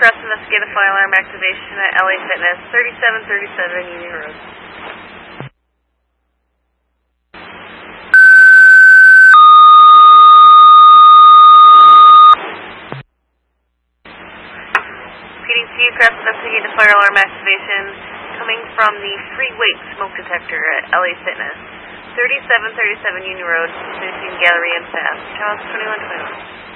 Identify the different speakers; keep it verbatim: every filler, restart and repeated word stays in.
Speaker 1: Cross investigate the fire alarm activation at L A Fitness, thirty-seven thirty-seven Union Road. P D C, Cross investigate the fire alarm activation coming from the free weight smoke detector at L A Fitness, thirty-seven thirty-seven Union Road, between Gallery and Fast. Charles twenty-one twenty-one.